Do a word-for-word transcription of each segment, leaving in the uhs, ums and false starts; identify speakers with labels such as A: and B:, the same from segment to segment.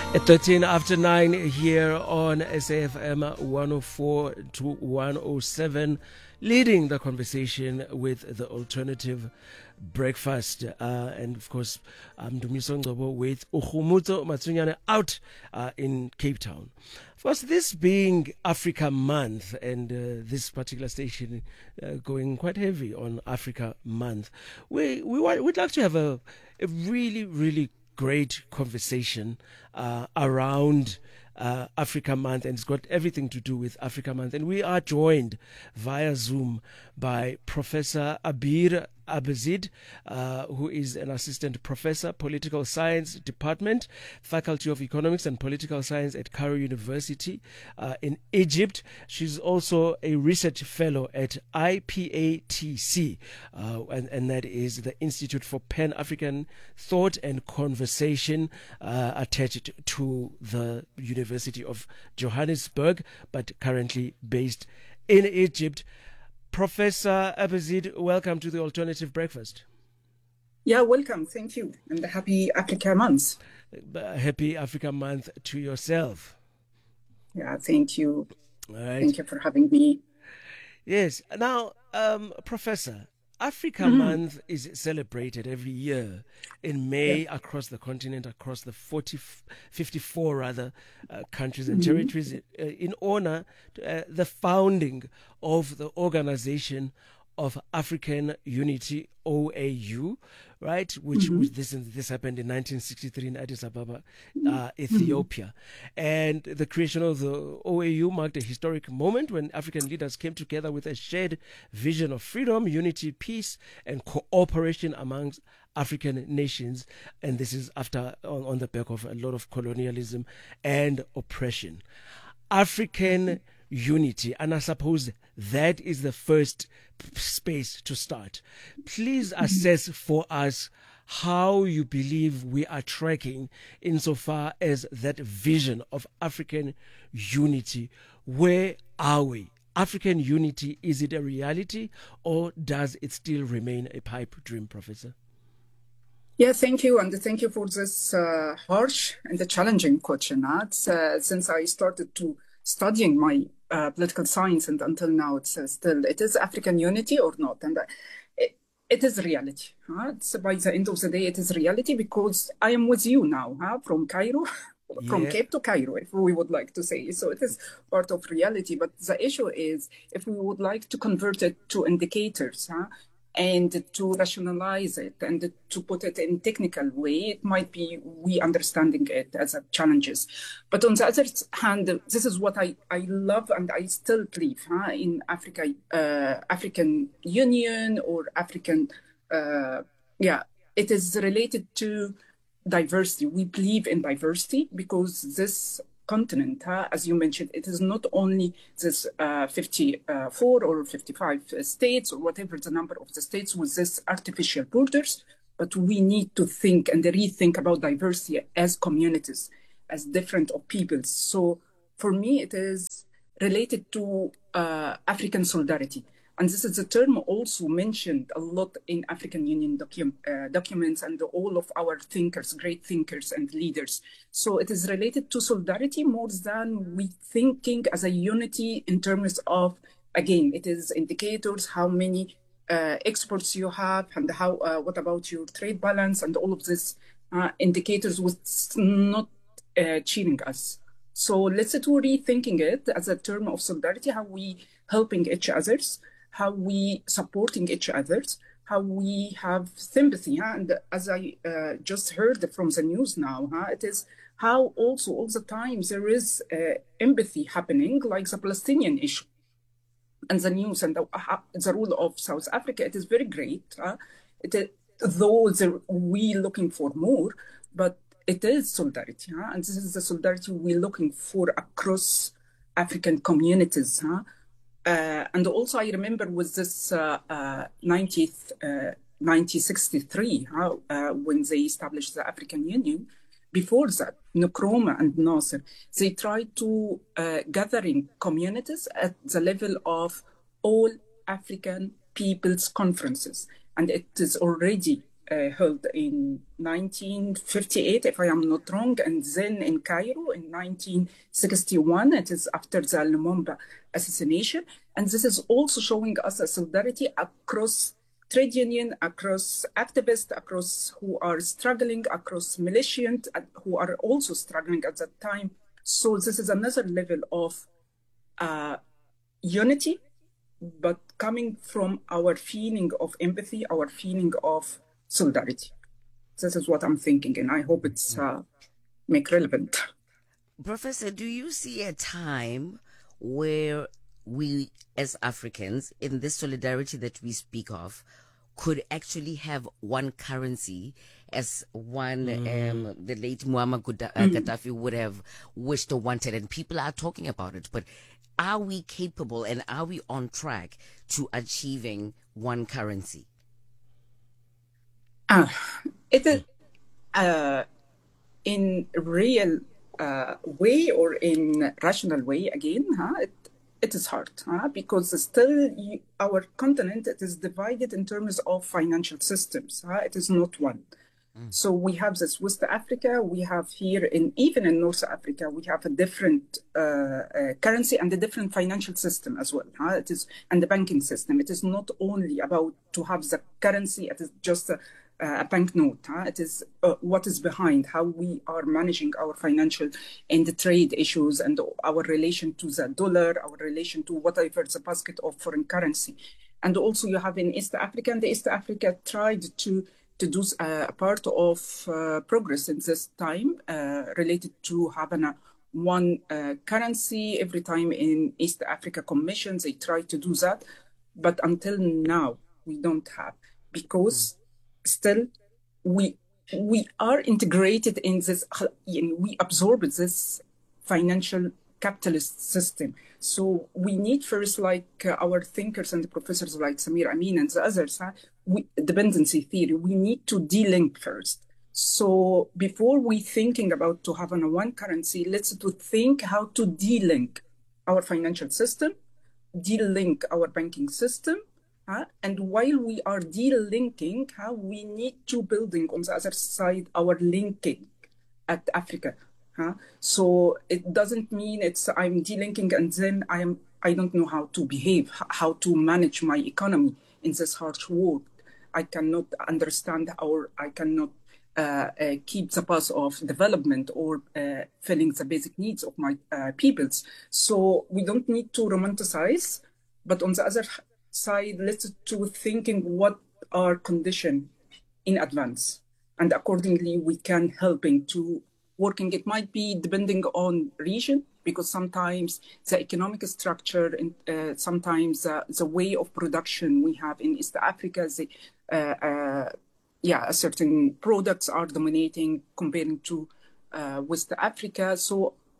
A: At thirteen after nine here on S A F M one oh four to one oh seven, leading the conversation with the alternative breakfast. Uh, and of course, I'm Dumiso Ngobo with Ukgomotso Matsunyane out uh, in Cape Town. Of course, this being Africa Month, and uh, this particular station uh, going quite heavy on Africa Month, we, we want, we'd like to have a, a really, really great conversation uh, around uh, Africa Month, and it's got everything to do with Africa Month. And we are joined via Zoom by Professor Abir Abezid, uh, who is an assistant professor, political science department, faculty of economics and political science at Cairo University uh, in Egypt. She's also a research fellow at I P A T C, uh, and, and that is the Institute for Pan-African Thought and Conversation, uh, attached to the University of Johannesburg, but currently based in Egypt. Professor Abezid, welcome to the Alternative Breakfast.
B: Yeah, welcome. Thank you. And happy Africa Month.
A: Happy Africa Month to yourself.
B: Yeah, thank you.
A: All right.
B: Thank you for having me.
A: Yes. Now, um, Professor, Africa mm-hmm. Month is celebrated every year in May yeah. across the continent, across the forty, fifty-four rather uh, countries and mm-hmm. territories, uh, in honor to uh, the founding of the Organization of African Unity, O A U, right? Which, mm-hmm. which this this happened in nineteen sixty-three in Addis Ababa, uh, Ethiopia, mm-hmm. and the creation of the O A U marked a historic moment when African leaders came together with a shared vision of freedom, unity, peace, and cooperation amongst African nations. And this is after on, on the back of a lot of colonialism and oppression. African unity, and I suppose that is the first space to start. Please assess for us how you believe we are tracking insofar as that vision of African unity. Where are we? African unity, is it a reality, or does it still remain a pipe dream, Professor?
B: Yeah, thank you. And thank you for this uh, harsh and the challenging question. Uh, since I started to studying my uh, political science, and until now it's uh, still, it is African unity or not? And uh, it, it is reality. Huh? It's by the end of the day, it is reality, because I am with you now, huh? From Cairo, yeah. from Cape to Cairo, if we would like to say. So it is part of reality. But the issue is, if we would like to convert it to indicators, huh? and to rationalize it and to put it in technical way, it might be we understanding it as a challenges. But on the other hand, this is what I, I love and I still believe huh, in Africa, uh, African Union or African, uh, yeah, it is related to diversity. We believe in diversity because this continent, huh? As you mentioned, it is not only this uh, fifty-four or fifty-five states or whatever the number of the states with this artificial borders, but we need to think and rethink about diversity as communities, as different of peoples. So for me, it is related to uh, African solidarity. And this is a term also mentioned a lot in African Union docu- uh, documents and all of our thinkers, great thinkers and leaders. So it is related to solidarity more than we thinking as a unity in terms of, again, it is indicators, how many uh, exports you have and how, uh, what about your trade balance and all of this uh, indicators was not uh, cheering us. So let's do rethinking it as a term of solidarity, how we helping each others, how we supporting each other, how we have sympathy. Huh? And as I uh, just heard from the news now, huh? it is how also all the time there is uh, empathy happening, like the Palestinian issue. And the news and the, uh, the role of South Africa, it is very great. Huh? It is, though there, we looking for more, but it is solidarity. Huh? And this is the solidarity we're looking for across African communities. Huh? Uh, and also, I remember with this uh, uh, nineteenth, uh, nineteen sixty-three, uh, uh, when they established the African Union. Before that, Nkrumah and Nasser, they tried to uh, gathering communities at the level of all African people's conferences. And it is already uh, held in nineteen fifty-eight, if I am not wrong, and then in Cairo in nineteen sixty-one. It is after the Lumumba assassination. And this is also showing us a solidarity across trade union, across activists, across who are struggling, across militiant, who are also struggling at that time. So this is another level of uh, unity, but coming from our feeling of empathy, our feeling of solidarity. This is what I'm thinking, and I hope it's uh, make relevant.
C: Professor, do you see a time where we as Africans, in this solidarity that we speak of, could actually have one currency, as one mm. um, the late Muammar Gaddafi would have wished or wanted, and people are talking about it, but are we capable and are we on track to achieving one currency?
B: Uh, it is uh, in real uh, way or in rational way, again, huh? it, it is hard huh? because still you, our continent, it is divided in terms of financial systems. Huh? It is not one. Mm. So we have this West Africa, we have here, in even in North Africa, we have a different uh, uh, currency and a different financial system as well. Huh? It is, and the banking system. It is not only about to have the currency, it is just a Uh, a banknote. Huh? It is uh, what is behind how we are managing our financial and the trade issues and our relation to the dollar, our relation to whatever the basket of foreign currency. And also you have in East Africa, and East Africa tried to, to do uh, a part of uh, progress in this time uh, related to having a one uh, currency every time in East Africa Commission. They try to do that. But until now, we don't have, because mm. still, we we are integrated in this, we absorb this financial capitalist system. So we need first, like uh, our thinkers and professors like Samir Amin and the others, huh, we, dependency theory, we need to de-link first. So before we thinking about to have an one currency, let's to think how to de-link our financial system, de-link our banking system. Huh? And while we are de-linking, huh, we need to building on the other side our linking at Africa. Huh? So it doesn't mean it's I'm de-linking and then I am I don't know how to behave, how to manage my economy in this harsh world. I cannot understand or I cannot uh, uh, keep the path of development or uh, filling the basic needs of my uh, peoples. So we don't need to romanticize, but on the other side, let's to thinking what are conditions in advance, and accordingly we can helping to working. It might be depending on region, because sometimes the economic structure and uh, sometimes uh, the way of production we have in East Africa, the, uh, uh, yeah, certain products are dominating comparing to uh, West Africa. So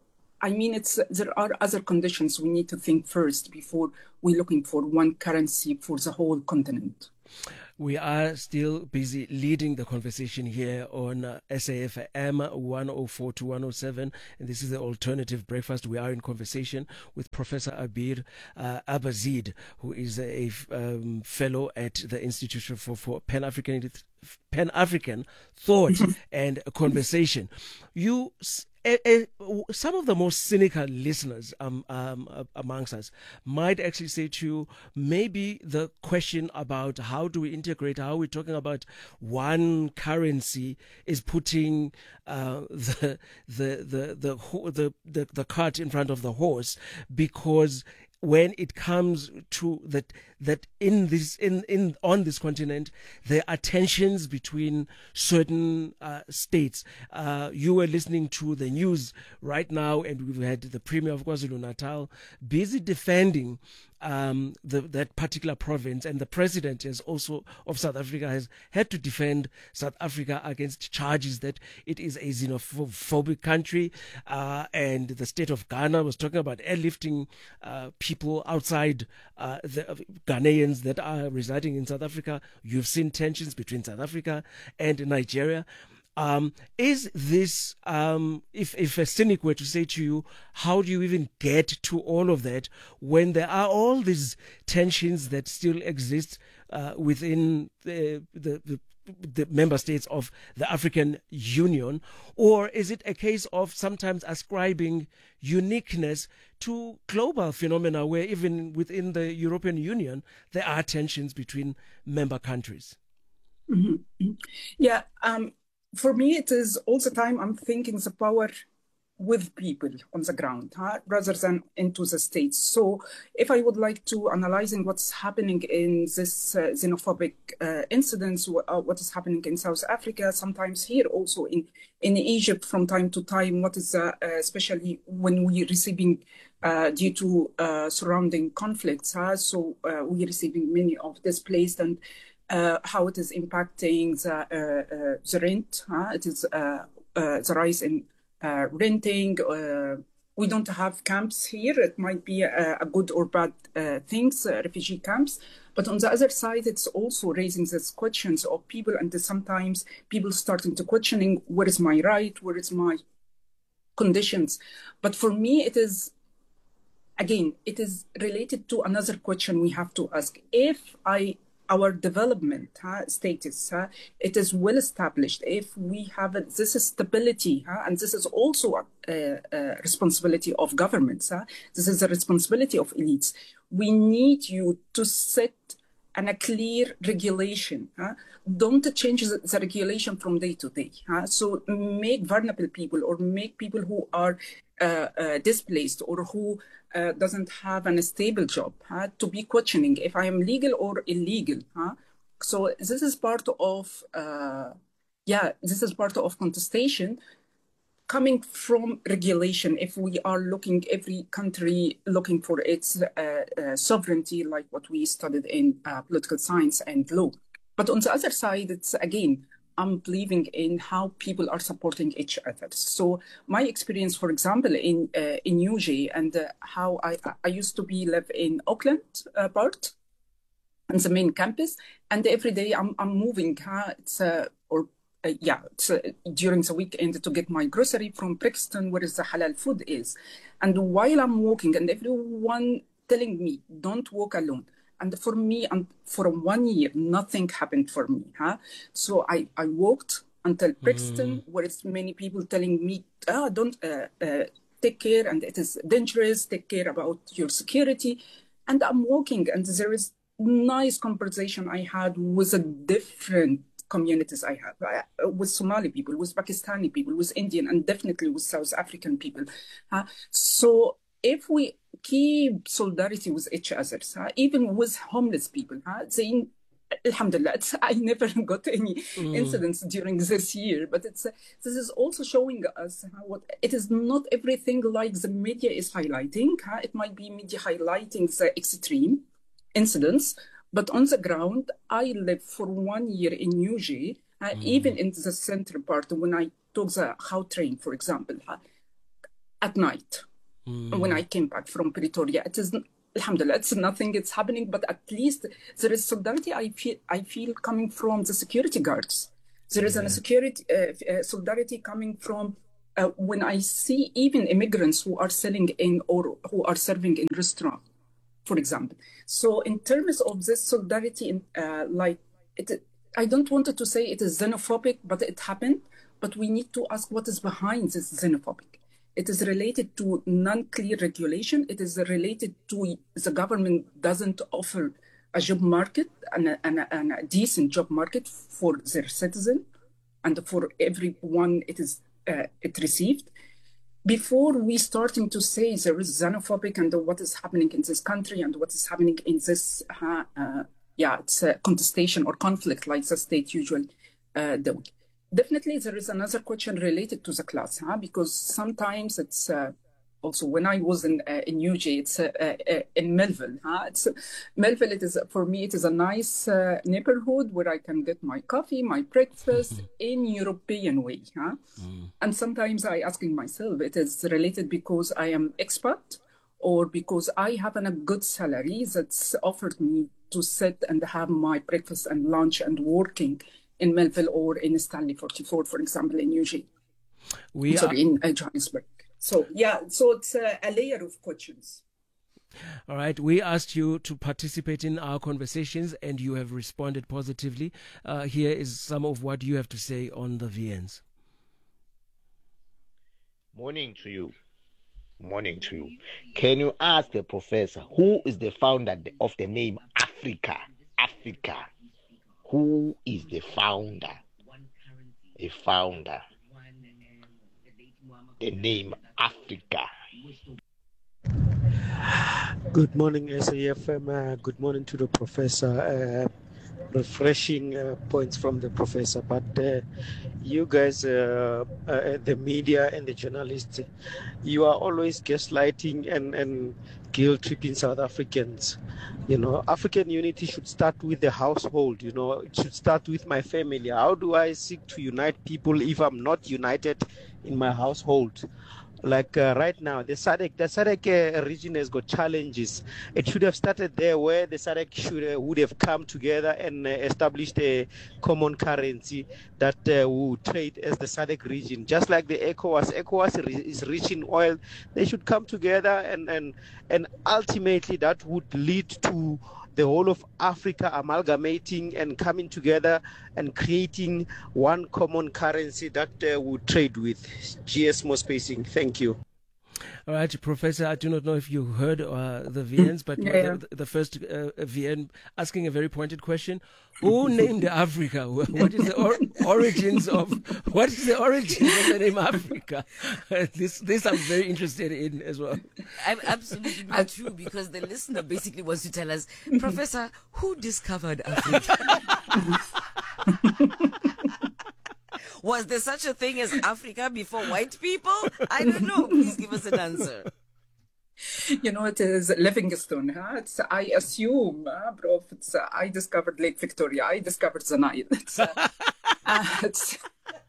B: I mean, it's there are other conditions we need to think first before we're looking for one currency for the whole continent.
A: We are still busy leading the conversation here on uh, S A F M one oh four to one oh seven, and this is the Alternative Breakfast. We are in conversation with Professor Abir uh, Abazid, who is a um, fellow at the Institution for, for Pan-African Pan-African Thought and Conversation. You A, a, some of the most cynical listeners um, um, amongst us might actually say to you, maybe the question about how do we integrate, how we're talking about one currency is putting uh, the, the, the, the, the, the, the cart in front of the horse, because when it comes to that that in this in, in on this continent there are tensions between certain uh, states. Uh, you were listening to the news right now, and we've had the Premier of KwaZulu-Natal busy defending um, the, that particular province, and the President is also of South Africa has had to defend South Africa against charges that it is a xenophobic country, uh, and the state of Ghana was talking about airlifting uh, people outside uh, the uh, Ghanaians that are residing in South Africa. You've seen tensions between South Africa and Nigeria. Um, is this, um, if, if a cynic were to say to you, how do you even get to all of that when there are all these tensions that still exist uh, within the, the, the the member states of the African Union? Or is it a case of sometimes ascribing uniqueness to global phenomena where even within the European Union, there are tensions between member countries?
B: Mm-hmm. Yeah, um, for me, it is all the time I'm thinking the power with people on the ground, huh, rather than into the states. So if I would like to analyzing what's happening in this uh, xenophobic uh, incidents, uh, what is happening in South Africa, sometimes here also in, in Egypt from time to time, what is, uh, uh, especially when we're receiving uh, due to uh, surrounding conflicts, huh, so uh, we're receiving many of displaced and uh, how it is impacting the, uh, uh, the rent, huh, it is uh, uh, the rise in Uh, renting. Uh, we don't have camps here. It might be a, a good or bad uh, things, uh, refugee camps. But on the other side, it's also raising these questions of people, and sometimes people starting to questioning, where is my right? Where is my conditions? But for me, it is, again, it is related to another question we have to ask. If I our development huh, status, huh, it is well established. If we have a, this is stability, huh, and this is also a, a responsibility of governments. Huh, this is a responsibility of elites. We need you to set an, a clear regulation. Huh? Don't change the, the regulation from day to day. Huh? So make vulnerable people or make people who are uh, uh, displaced or who Uh, doesn't have an stable job, huh, to be questioning if I am legal or illegal. Huh? So this is part of, uh, yeah, this is part of contestation coming from regulation. If we are looking, every country looking for its uh, uh, sovereignty, like what we studied in uh, political science and law. But on the other side, it's again, I'm believing in how people are supporting each other. So my experience, for example, in uh, in U G and uh, how I I used to be live in Auckland uh, part, in the main campus, and every day I'm I'm moving. Huh? It's uh, or uh, yeah, it's, uh, during the weekend to get my grocery from Brixton, where is the halal food is, and while I'm walking, and everyone telling me don't walk alone. And for me, and for one year, nothing happened for me. Huh? So I, I walked until Brixton, mm. where it's many people telling me, ah, don't uh, uh, take care, and it is dangerous, take care about your security. And I'm walking, and there is nice conversation I had with a different communities I have, uh, with Somali people, with Pakistani people, with Indian, and definitely with South African people. Huh? So if we keep solidarity with each other, huh? Even with homeless people, huh? They, alhamdulillah, it's, I never got any mm. incidents during this year, but it's uh, this is also showing us how what it is not everything like the media is highlighting. Huh? It might be media highlighting the extreme incidents, but on the ground, I lived for one year in U G, uh, mm. even in the center part, when I took the how train, for example, huh? At night. Mm. When I came back from Pretoria, it is, alhamdulillah, it's nothing, it's happening, but at least there is solidarity I feel, I feel coming from the security guards. There is yeah. a security uh, uh, solidarity coming from uh, when I see even immigrants who are selling in or who are serving in restaurant, for example. So in terms of this solidarity, in, uh, like it, I don't want to say it is xenophobic, but it happened. But we need to ask what is behind this xenophobic. It is related to non-clear regulation. It is related to the government doesn't offer a job market and a, and a, and a decent job market for their citizen and for everyone it is uh, it received. Before we starting to say there is xenophobic and what is happening in this country and what is happening in this, uh, uh, yeah, it's a contestation or conflict like the state usually uh, do. Definitely, there is another question related to the class, huh? Because sometimes it's uh, also when I was in uh, in U G, it's uh, uh, in Melville. Huh? It's uh, Melville. It is for me. It is a nice uh, neighborhood where I can get my coffee, my breakfast in European way. Huh? Mm. And sometimes I asking myself, it is related because I am expat, or because I have an, a good salary that's offered me to sit and have my breakfast and lunch and working in Melville or in Stanley forty-four, for example, in U G. We Sorry, are... in uh, Johannesburg. So, yeah, so it's uh, a layer of questions.
A: All right. We asked you to participate in our conversations and you have responded positively. Uh, here is some of what you have to say on the V Ns.
D: Morning to you. Morning to you. Can you ask the professor who is the founder of the name Africa? Africa. Who is the founder? A founder. The name Africa.
E: Good morning, S A F M. Uh, good morning to the professor. Uh, refreshing uh, points from the professor. But uh, you guys, uh, uh, the media and the journalists, you are always gaslighting and, and guilt-tripping South Africans. You know, African unity should start with the household. You know, it should start with my family. How do I seek to unite people if I'm not united in my household? Like uh, right now, the S A D C, the S A D C uh, region has got challenges. It should have started there where the S A D C should uh, would have come together and uh, established a common currency that uh, would trade as the S A D C region. Just like the ECOWAS, ECOWAS is rich in oil. They should come together and and and ultimately that would lead to the whole of Africa amalgamating and coming together and creating one common currency that uh, would trade with. G S more spacing. Thank you.
A: All right, Professor, I do not know if you heard uh, the V Ns, but
B: Yeah.
A: the, the first uh, V N asking a very pointed question. Who named Africa? What is the or- origins of, what is the origins of the name Africa? this this I'm very interested in as well.
C: I'm absolutely not true, because the listener basically wants to tell us, Professor, who discovered Africa? Was there such a thing as Africa before white people? I don't know. Please give us an answer.
B: You know, it is Livingstone. Huh? It's, I assume, uh, Prof, it's, uh, I discovered Lake Victoria. I discovered the Nile. It's, uh, uh, it's,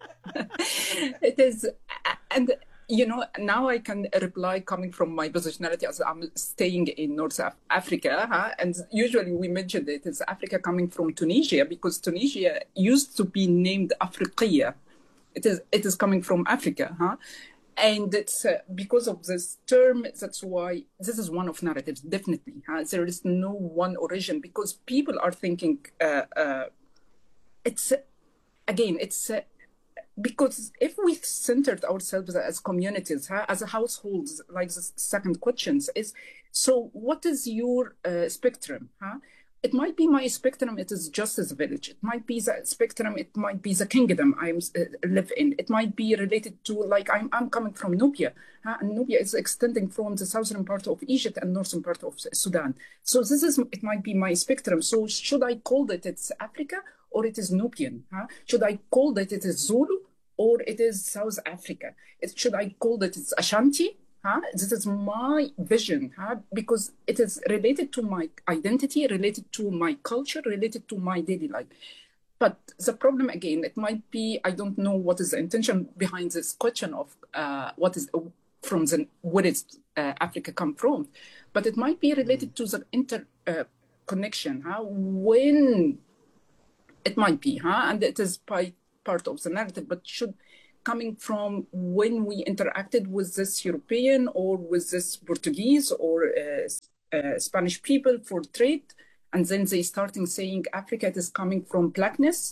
B: it is, uh, and you know, now I can reply coming from my positionality as I'm staying in North Af- Africa. Huh? And usually we mentioned it as Africa coming from Tunisia, because Tunisia used to be named Afriqiya. It is, it is coming from Africa. Huh? And it's uh, because of this term, that's why this is one of narratives, definitely. Huh? There is no one origin, because people are thinking, uh, uh, it's, uh, again, it's, uh, because if we centered ourselves as communities, huh, as households, like the second question is, so what is your uh, spectrum? Huh? It might be my spectrum, it is Justice Village. It might be the spectrum, it might be the kingdom I uh, live in. It might be related to, like, I'm, I'm coming from Nubia. Huh? And Nubia is extending from the southern part of Egypt and northern part of Sudan. So this is, it might be my spectrum. So should I call it it's Africa or it is Nubian? Huh? Should I call that it is Zulu or it is South Africa? It, should I call that it's Ashanti? Huh? This is my vision, huh? Because it is related to my identity, related to my culture, related to my daily life. But the problem, again, it might be, I don't know what is the intention behind this question of uh, what is from the, where is uh, Africa come from, but it might be related to the inter uh, connection, huh? When it might be, huh? And it is by part of the narrative, but should coming from when we interacted with this European or with this Portuguese or uh, uh, Spanish people for trade, and then they starting saying Africa, it is coming from blackness.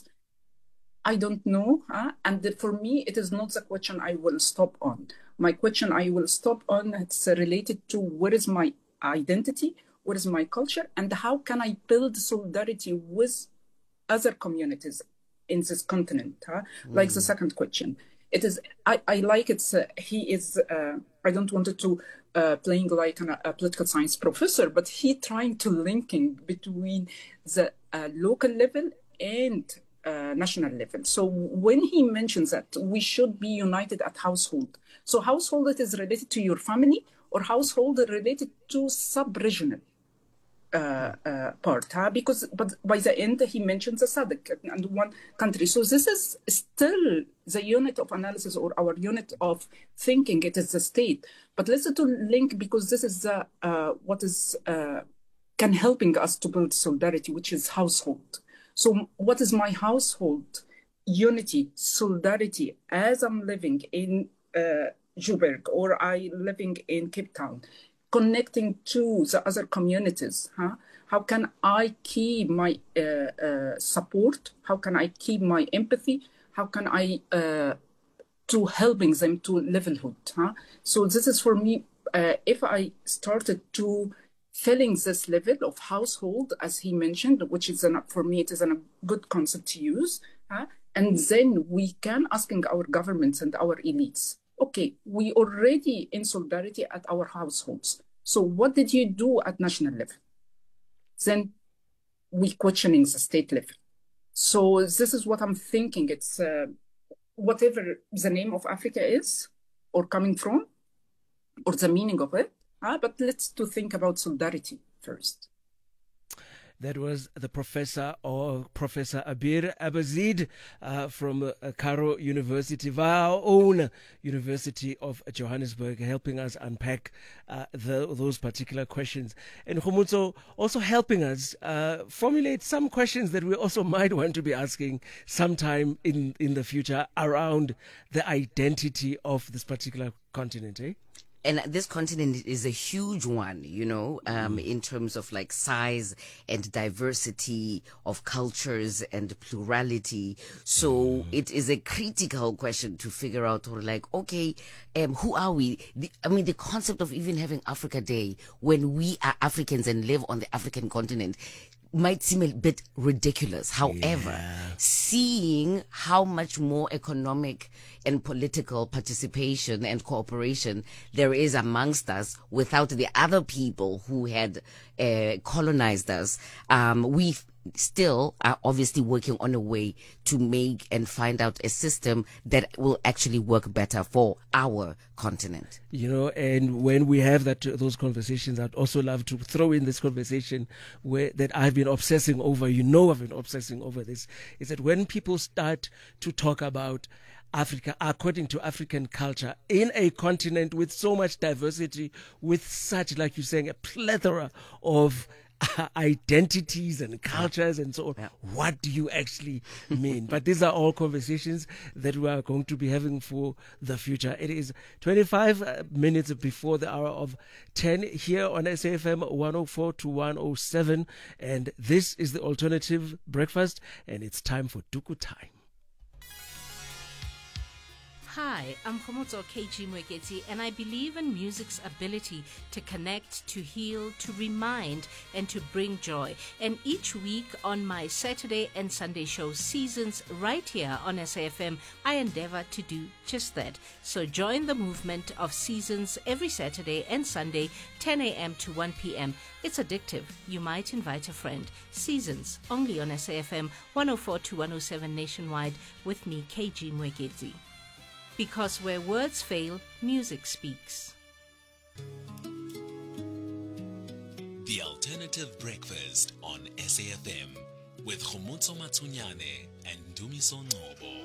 B: I don't know. Huh? And for me, it is not the question I will stop on. My question I will stop on, it's related to what is my identity, what is my culture, and how can I build solidarity with other communities in this continent, huh? Mm. Like the second question. It is, I, I like it's, uh, he is, uh, I don't want it to uh, playing like an, a political science professor, but he trying to linking between the uh, local level and uh, national level. So when he mentions that we should be united at household, so household it is related to your family or household related to sub-regional Uh, uh, part, huh? Because but by the end he mentions the S A D C and one country. So this is still the unit of analysis or our unit of thinking. It is the state. But let's to link, because this is the uh, what is uh, can helping us to build solidarity, which is household. So what is my household unity, solidarity as I'm living in uh, Joburg or I living in Cape Town? connecting to the other communities. Huh? How can I keep my uh, uh, support? How can I keep my empathy? How can I uh, to helping them to livelihood? Huh? So this is for me. Uh, if I started to filling this level of household, as he mentioned, which is an, for me, it is a good concept to use. Huh? And then we can asking our governments and our elites, okay, we already in solidarity at our households. So what did you do at national level? Then we questioning the state level. So this is what I'm thinking. It's uh, whatever the name of Africa is or coming from or the meaning of it. Uh, but let's to think about solidarity first.
A: That was the professor or Professor Abir Abazid uh, from uh, Cairo University, via our own University of Johannesburg, helping us unpack uh, the, those particular questions. And Khomotso also helping us uh, formulate some questions that we also might want to be asking sometime in, in the future around the identity of this particular continent, eh?
C: And this continent is a huge one, you know, um, in terms of like size and diversity of cultures and plurality. So it is a critical question to figure out, or like, okay, um, who are we? The, I mean, the concept of even having Africa Day when we are Africans and live on the African continent might seem a bit ridiculous. However, yeah. seeing how much more economic and political participation and cooperation there is amongst us without the other people who had uh, colonized us, um, we still are obviously working on a way to make and find out a system that will actually work better for our continent.
A: You know, and when we have that those conversations, I'd also love to throw in this conversation where that I've been obsessing over, you know I've been obsessing over this, is that when people start to talk about Africa according to African culture in a continent with so much diversity, with such, like you're saying, a plethora of identities and cultures and so on. Yeah. What do you actually mean? But these are all conversations that we are going to be having for the future. It is twenty-five minutes before the hour of ten here on S A F M one oh four to one oh seven, and this is the Alternative Breakfast, and it's time for Duku Time.
F: Hi, I'm Khomotso K G Mweketi, and I believe in music's ability to connect, to heal, to remind, and to bring joy. And each week on my Saturday and Sunday show Seasons right here on S A F M, I endeavor to do just that. So join the movement of Seasons every Saturday and Sunday, ten a.m. to one p.m. It's addictive. You might invite a friend. Seasons, only on S A F M one oh four to one oh seven nationwide with me, K G Mweketi. Because where words fail, music speaks.
G: The Alternative Breakfast on S A F M with Khomotso Matsunyane and Dumiso Ngobo.